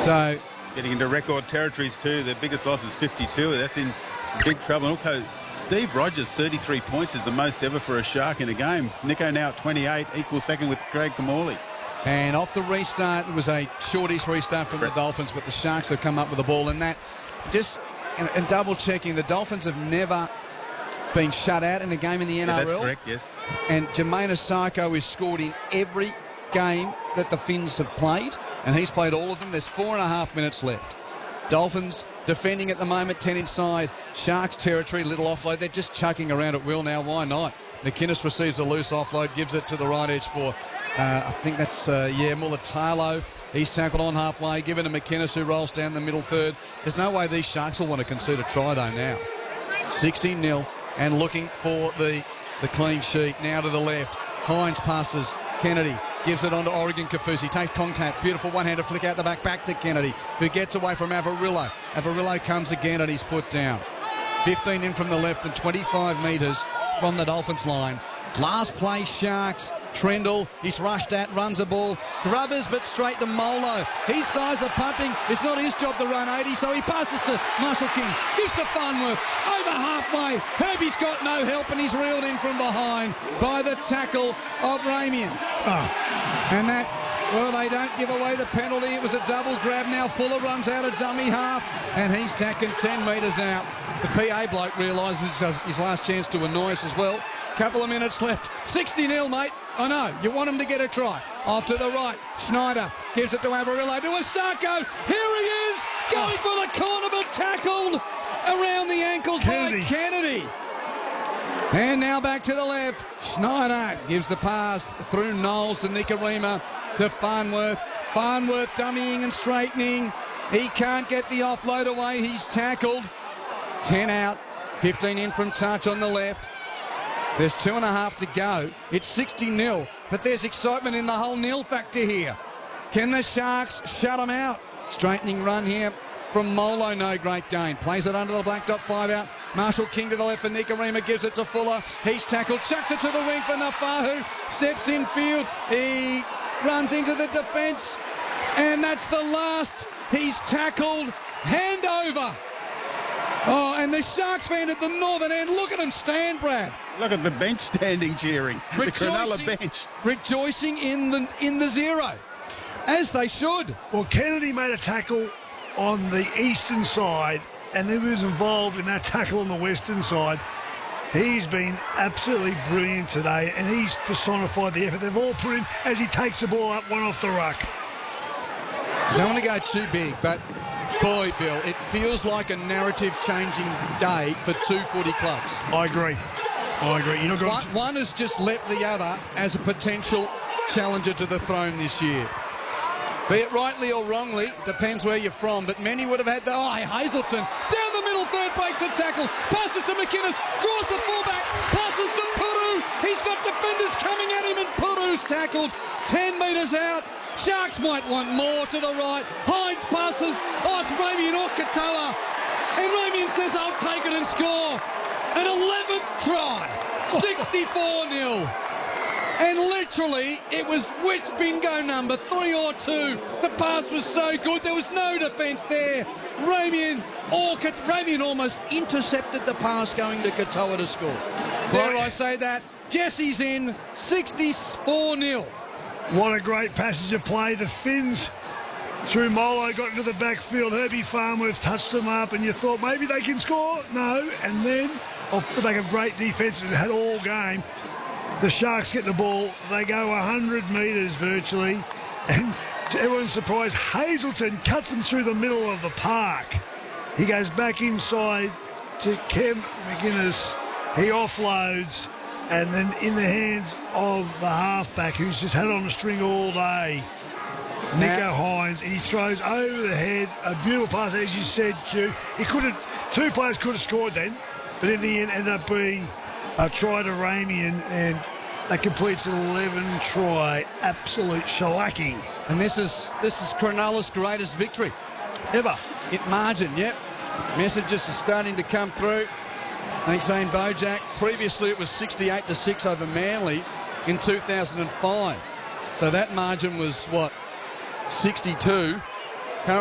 So getting into record territories too. Their biggest loss is 52. That's in big trouble. And also, Steve Rogers, 33 points is the most ever for a Shark in a game. Nico now at 28, equal second with Craig Kamali. And off the restart, it was a shortish restart from the Dolphins, but the Sharks have come up with the ball. And that, just and double-checking, the Dolphins have never been shut out in a game in the NRL. Yeah, that's correct, yes. And Jermaine Asako is scored in every game that the Finns have played, and he's played all of them. There's 4.5 minutes left. Dolphins defending at the moment, 10 inside. Sharks territory, little offload. They're just chucking around at will now. Why not? McInnes receives a loose offload, gives it to the right edge for, I think that's, Mulatalo. He's tackled on halfway, given to McInnes, who rolls down the middle third. There's no way these Sharks will want to concede a try, though, now. 16-0 and looking for the clean sheet. Now to the left. Hines passes. Kennedy gives it on to Oregon Kaufusi. Takes contact. Beautiful one-handed flick out the back to Kennedy, who gets away from Avarillo. Avarillo comes again and he's put down. 15 in from the left and 25 metres from the Dolphins line. Last play, Sharks. Trendall, he's rushed at, runs the ball. Grubbers, but straight to Molo. His thighs are pumping. It's not his job to run 80, so he passes to Marshall King. Gives the Farnworth over halfway. Herbie's got no help, and he's reeled in from behind by the tackle of Ramian. And that, well, they don't give away the penalty. It was a double grab. Now Fuller runs out a dummy half, and he's tacking 10 metres out. The PA bloke realises his last chance to annoy us as well. Couple of minutes left. 60-0, mate. I know, you want him to get a try. Off to the right, Schneider gives it to Avarillo, to Asako. Here he is, going for the corner, but tackled around the ankles by Kennedy. And now back to the left. Schneider gives the pass through Knowles to Nikorima to Farnworth. Farnworth dummying and straightening. He can't get the offload away. He's tackled. 10 out, 15 in from touch on the left. There's 2.5 to go. It's 60-0, but there's excitement in the whole nil factor here. Can the Sharks shut them out? Straightening run here from Molo, no great gain. Plays it under the black dot, 5 out. Marshall King to the left for Nikorima, gives it to Fuller. He's tackled, chucks it to the wing for Nafahu. Steps in field, he runs into the defence, and that's the last. He's tackled, hand over. Oh, and the Sharks fan at the northern end, look at them stand, Brad. Look at the bench standing cheering. The Cronulla bench. Rejoicing in the zero, as they should. Well, Kennedy made a tackle on the eastern side, and he was involved in that tackle on the western side. He's been absolutely brilliant today, and he's personified the effort they've all put in as he takes the ball up one off the ruck. Don't want to go too big, but boy, Bill, it feels like a narrative-changing day for two footy clubs. I agree. You're not going one has just leapt the other as a potential challenger to the throne this year. Be it rightly or wrongly, depends where you're from, but many would have had the... Oh, Hazelton, down the middle, third breaks a tackle, passes to McInnes, draws the fullback, passes to Puru. He's got defenders coming at him, and Puru's tackled 10 metres out. Sharks might want more to the right. Hines passes. Oh, it's Ramian or Katoa. And Ramian says, I'll take it and score. An 11th try. 64-0. And literally, it was which bingo number, 3 or 2. The pass was so good, there was no defence there. Ramian almost intercepted the pass going to Katoa to score. Dare I say that? Jesse's in, 64-0. What a great passage of play. The Finns through Molo got into the backfield. Herbie Farnworth touched them up, and you thought maybe they can score. No. And then, off the back of great defence that had all game, the Sharks get the ball. They go 100 metres virtually. And to everyone's surprise, Hazelton cuts them through the middle of the park. He goes back inside to Cam McInnes. He offloads. And then in the hands of the halfback, who's just had it on the string all day, Nico Hines, he throws over the head, a beautiful pass, as you said, Q. Two players could have scored then, but in the end ended up being a try to Ramian, and that completes an 11 try, absolute shellacking. And this is Cronulla's greatest victory ever. In margin, yep. Messages are starting to come through. Thanks, Zane Bojack. Previously, it was 68-6 over Manly in 2005. So that margin was, 62.